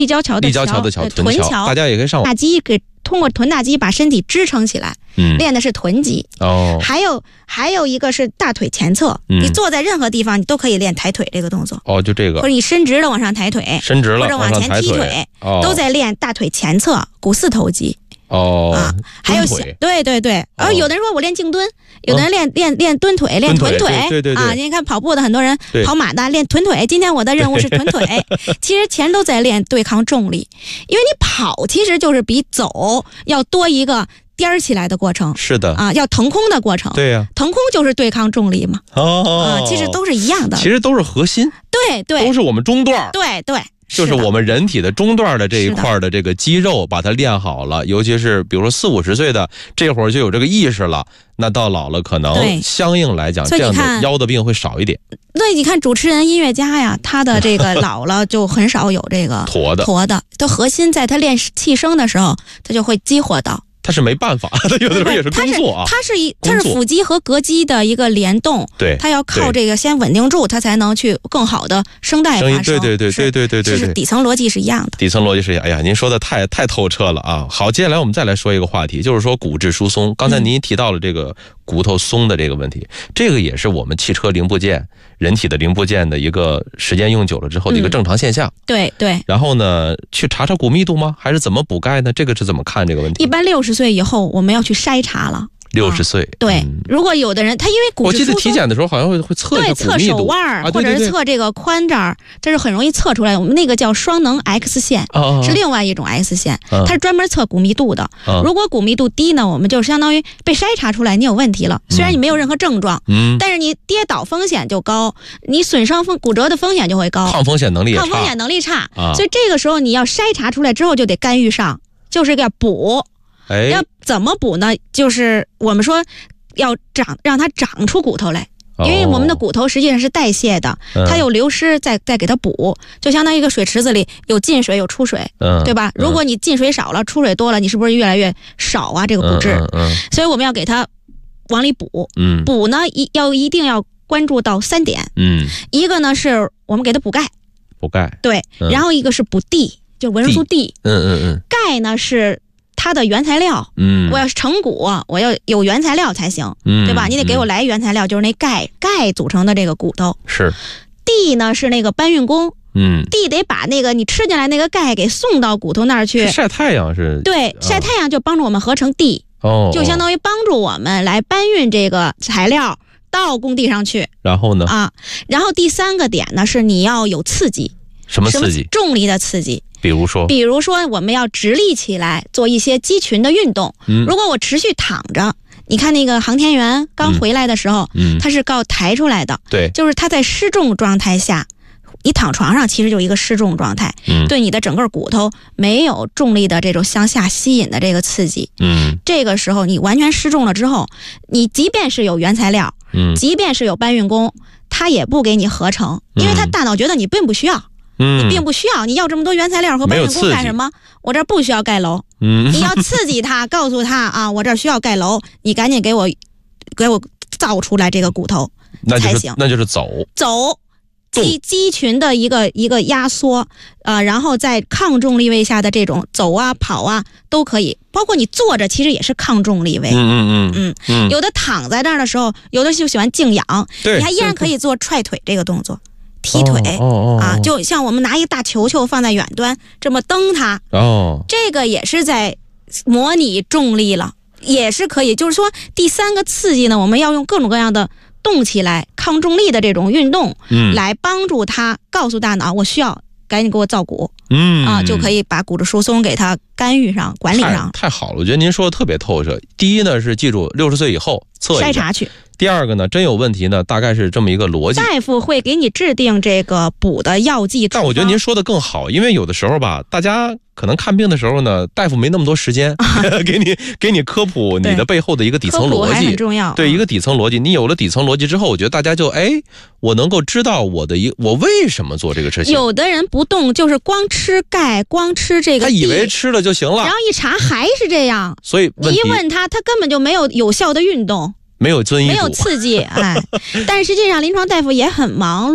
立交桥的桥，臀桥， 大家也可以上网。 大肌通过臀大肌把身体支撑起来，练的是臀肌。还有一个是大腿前侧，你坐在任何地方你都可以练抬腿这个动作。 就这个。 或者你伸直了往上抬腿， 伸直了或者往前踢腿，都在练大腿前侧股四头肌。还有对，有的人说我练静蹲，有的人练蹲腿，练臀腿， 对你看跑步的很多人，跑马的练臀腿，今天我的任务是臀腿，其实全都在练对抗重力，因为你跑其实就是比走要多一个颠起来的过程， 是的要腾空的过程， 对呀， 腾空就是对抗重力嘛，其实都是一样的， 其实都是核心， 对， 都是我们中段， 对。 就是我们人体的中段的这一块的这个肌肉把它练好了，尤其是比如说40、50岁的这会儿就有这个意识了，那到老了可能相应来讲这样的腰的病会少一点。 对，你看主持人音乐家呀，他的这个老了就很少有这个驼的，都核心在他练气声的时候他就会激活到。 他是没办法，他有的时候也是工作啊。 它是腹肌和膈肌的一个联动， 对， 他要靠这个先稳定住，他才能去更好的声带发声。 对， 是底层逻辑是一样的。 底层逻辑是一样。哎呀，您说的太透彻了啊！好，接下来我们再来说一个话题，就是说骨质疏松。刚才您提到了这个骨头松的这个问题，这个也是我们汽车零部件、人体的零部件的一个时间用久了之后的一个正常现象。 对。 然后呢，去查骨密度吗？还是怎么补钙呢？这个是怎么看这个问题？ 一般60岁以后我们要去筛查了。 60岁， 对，如果有的人他因为骨质疏松， 我记得体检的时候好像会测一下测手腕或者是测这个髋这儿，这是很容易测出来。我们那个叫双能 X 线，是另外一种 X 线，它是专门测骨密度的。如果骨密度低呢，我们就相当于被筛查出来你有问题了。虽然你没有任何症状，但是你跌倒风险就高，你损伤骨折的风险就会高， 抗风险能力差。所以这个时候你要筛查出来之后就得干预上，就是要补。要怎么补呢？就是我们说要让它长出骨头来，因为我们的骨头实际上是代谢的，它有流失再给它补，就相当于一个水池子里有进水有出水，对吧？如果你进水少了，出水多了，你是不是越来越少啊？这个骨质，所以我们要给它往里补。补呢一定要关注到3点。一个呢是我们给它补钙，对，然后一个是补 D， 就维生素 D。钙呢是它的原材料，我要成骨，我要有原材料才行，对吧？你得给我来原材料，就是那钙组成的这个骨头。 是 D 呢是那个搬运工，D 得把那个你吃进来那个钙给送到骨头那儿去。 晒太阳是？ 对，晒太阳就帮助我们合成 D，就相当于帮助我们来搬运这个材料到工地上去。 然后呢？ 然后第3个点呢是你要有刺激。 什么刺激？ 重力的刺激。 比如说我们要直立起来做一些肌群的运动。如果我持续躺着，你看那个航天员刚回来的时候，他是靠抬出来的， 对， 就是他在失重状态下，你躺床上其实就一个失重状态，对你的整个骨头没有重力的这种向下吸引的这个刺激。这个时候你完全失重了之后，你即便是有原材料，即便是有搬运工，他也不给你合成，因为他大脑觉得你并不需要。你并不需要，你要这么多原材料和搬运工干什么？我这不需要盖楼，你要刺激他，告诉他我这需要盖楼，你赶紧给我造出来这个骨头才行。 那就是走肌群的一个压缩，然后在抗重力位下的这种走跑都可以，包括你坐着其实也是抗重力位。有的躺在那儿的时候，有的就喜欢静仰，你还依然可以做踹腿这个动作。踢腿就像我们拿一个大球球放在远端这么蹬它，这个也是在模拟重力了，也是可以。就是说第3个刺激呢，我们要用各种各样的动起来抗重力的这种运动，来帮助它告诉大脑我需要赶紧给我造骨，就可以把骨质疏松给它干预上管理上。 太好了，我觉得您说的特别透彻。第一呢是记住60岁以后测一下筛查去。 第2个呢，真有问题呢，大概是这么一个逻辑。 大夫会给你制定这个补的药剂处方。 但我觉得您说的更好，因为有的时候吧，大家可能看病的时候呢，大夫没那么多时间给你科普你的背后的一个底层逻辑， 科普还很重要。 对，一个底层逻辑，你有了底层逻辑之后，我觉得大家就我能够知道我为什么做这个事情。 有的人不动，就是光吃钙，光吃这个， 他以为吃了就行了， 然后一查还是这样， 所以你一问他根本就没有有效的运动。 没有遵医嘱， 没有刺激，但是实际上临床大夫也很忙碌，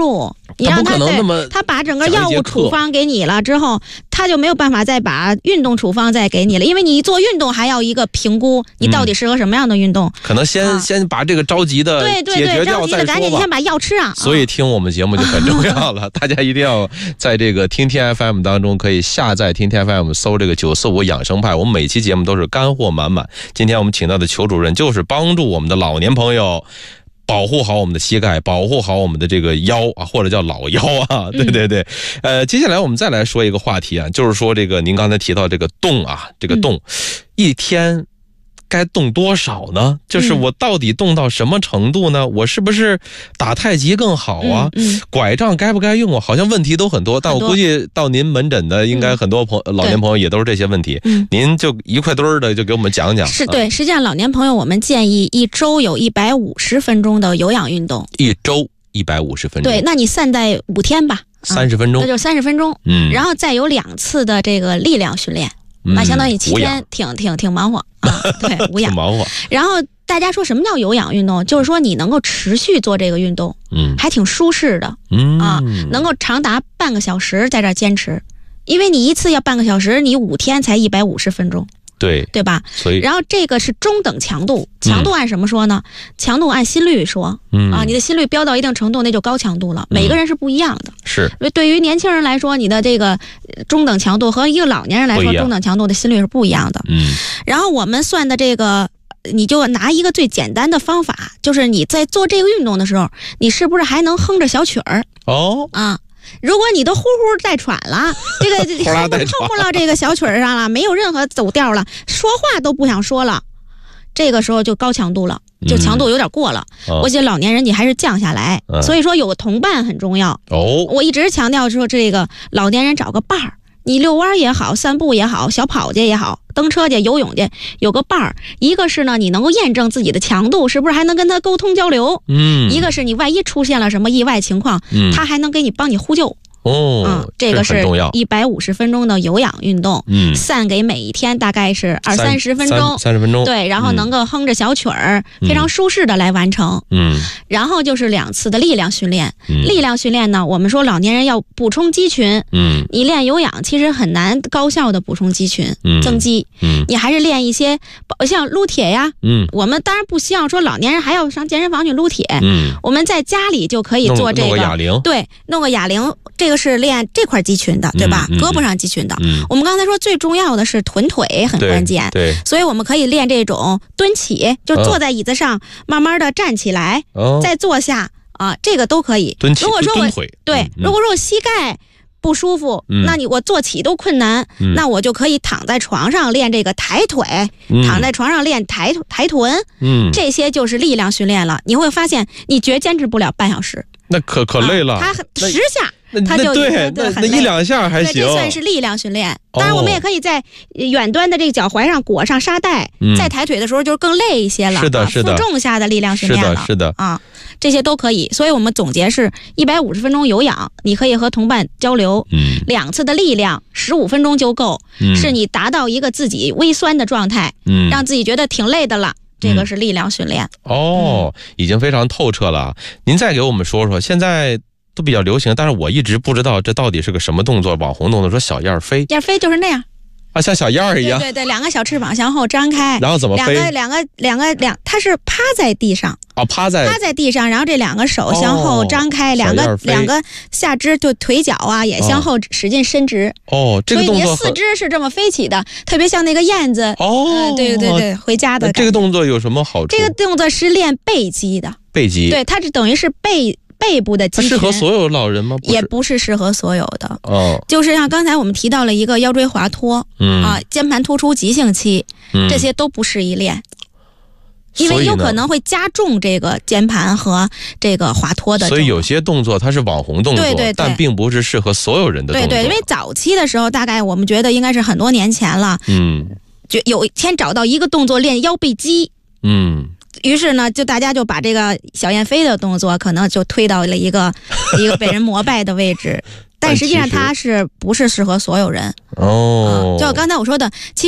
你让他他把整个药物处方给你了之后，他就没有办法再把运动处方再给你了，因为你做运动还要一个评估，你到底适合什么样的运动。 可能先把这个着急的解决掉再说吧。着急的赶紧先把药吃上。 所以听我们节目就很重要了，大家一定要在这个听天 FM 当中可以下载听天 FM， 搜这个945养生派，我们每期节目都是干货满满。今天我们请到的裘主任就是帮助我们的老年朋友保护好我们的膝盖，保护好我们的这个腰啊，或者叫老腰啊，对对对。接下来我们再来说一个话题啊，就是说这个您刚才提到这个动啊，这个动，一天该动多少呢？就是我到底动到什么程度呢？我是不是打太极更好啊？拐杖该不该用啊？好像问题都很多，但我估计到您门诊的应该很多老年朋友也都是这些问题。您就一块堆儿的就给我们讲讲。 是对，实际上老年朋友我们建议一周有150分钟的有氧运动。 一周150分钟。 对，那你散在5天吧 ，30分钟， 那就30分钟。然后再有2次的这个力量训练。那相当于7天挺忙活啊，对，无氧。 忙活。 然后大家说什么叫有氧运动？就是说你能够持续做这个运动，还挺舒适的，能够长达半个小时在这坚持，因为你一次要半个小时，你5天才150分钟。对吧？ 所以， 然后这个是中等强度，强度按什么说呢？强度按心率说，你的心率飙到一定程度，那就高强度了。每个人是不一样的， 是。 对于年轻人来说，你的这个中等强度和一个老年人来说，中等强度的心率是不一样的。然后我们算的这个，你就拿一个最简单的方法，就是你在做这个运动的时候，你是不是还能哼着小曲儿？如果你都呼呼带喘了，这个哼不到这个小曲儿上了，没有任何走调了，说话都不想说了，这个时候就高强度了，就强度有点过了。我觉得老年人你还是降下来，所以说有个同伴很重要。我一直强调说这个老年人找个伴儿，你遛弯也好，散步也好，小跑去也好，蹬车去，游泳去，有个伴儿。一个是呢，你能够验证自己的强度，是不是还能跟他沟通交流？一个是你万一出现了什么意外情况，他还能帮你呼救。这个是150分钟的有氧运动，散给每一天大概是20-30分钟，30分钟，对，然后能够哼着小曲儿，非常舒适的来完成。然后就是2次的力量训练。力量训练呢，我们说老年人要补充肌群，你练有氧其实很难高效的补充肌群，增肌，你还是练一些像撸铁呀，我们当然不希望说老年人还要上健身房去撸铁，我们在家里就可以做这个，弄个哑铃，对，弄个哑铃，这个是练这块肌群的，对吧？胳膊上肌群的。我们刚才说最重要的是臀腿很关键，对，所以我们可以练这种蹲起，就坐在椅子上，慢慢的站起来，再坐下啊，这个都可以。 蹲起， 如果说蹲腿， 对，如果说我膝盖不舒服，那我坐起都困难，那我就可以躺在床上练这个抬腿，躺在床上练抬臀，这些就是力量训练了。你会发现你绝坚持不了半小时， 那可累了， 他10下。他就对，那1-2下还行， 这算是力量训练。当然，我们也可以在远端的这个脚踝上裹上沙袋，在抬腿的时候就更累一些了。 是的， 负重下的力量训练了， 是的啊，这些都可以。所以我们总结是150分钟有氧，你可以和同伴交流，2次的力量15分钟就够，是你达到一个自己微酸的状态，让自己觉得挺累的了。这个是力量训练。 已经非常透彻了。您再给我们说说，现在都比较流行，但是我一直不知道这到底是个什么动作，网红动作，说小燕飞。 燕飞就是那样啊，像小燕儿一样。 对，两个小翅膀向后张开， 然后怎么飞？ 它是趴在地上。趴在地上，然后这2个手向后张开，两个下肢就腿脚啊也向后使劲伸直。 这个动作，所以你的4肢是这么飞起的，特别像那个燕子。对，回家的。 这个动作有什么好处？ 这个动作是练背肌的。 背肌。对， 它是等于是背部的肌群。 它适合所有老人吗？ 也不是适合所有的。就是像刚才我们提到了一个腰椎滑脱，肩盘突出急性期，这些都不适宜练。因为有可能会加重这个肩盘和这个滑脱的。 所以有些动作它是网红动作，对，但并不是适合所有人的动作。 对，因为早期的时候，大概我们觉得应该是很多年前了，就先找到一个动作练腰背肌，于是呢，大家就把这个小燕飞的动作可能就推到了一个被人膜拜的位置，但实际上它不是适合所有人。就刚才我说的，其实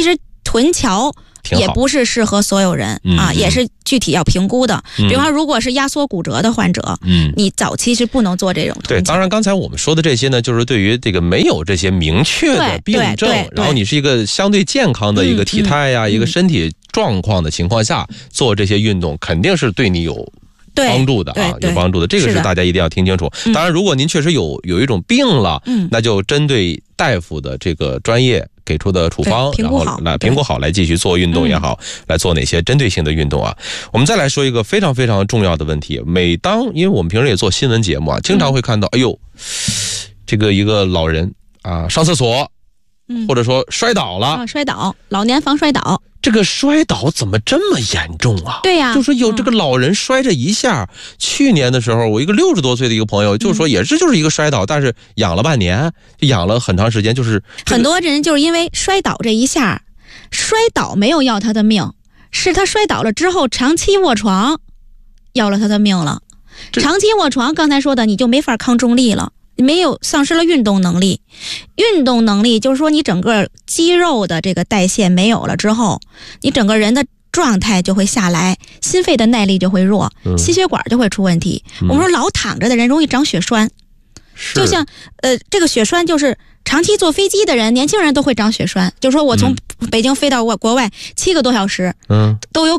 臀桥也不是适合所有人啊，也是具体要评估的。比方如果是压缩骨折的患者，你早期是不能做这种臀桥。 对，当然刚才我们说的这些呢，就是对于这个没有这些明确的病症，然后你是一个相对健康的一个体态呀，一个身体状况的情况下做这些运动，肯定是对你有帮助的啊，有帮助的，这个是大家一定要听清楚。当然，如果您确实有一种病了，那就针对大夫的这个专业给出的处方，然后来评估好，来继续做运动也好，来做哪些针对性的运动啊。我们再来说一个非常非常重要的问题，因为我们平时也做新闻节目啊，经常会看到，哎呦，这个一个老人啊上厕所，或者说摔倒了， 老年防摔倒。 这个摔倒怎么这么严重啊？ 对呀， 就是有这个老人摔这一下。去年的时候，我一个60多岁的一个朋友，就是说就是一个摔倒，但是养了半年，养了很长时间，就是很多人就是因为摔倒这一下，摔倒没有要他的命，是他摔倒了之后长期卧床，要了他的命了。长期卧床，刚才说的你就没法抗重力了。没有丧失了运动能力，运动能力就是说你整个肌肉的这个代谢没有了之后，你整个人的状态就会下来，心肺的耐力就会弱，心血管就会出问题。我们说老躺着的人容易长血栓，就像这个血栓就是长期坐飞机的人，年轻人都会长血栓。就是说我从北京飞到国外7个多小时，都有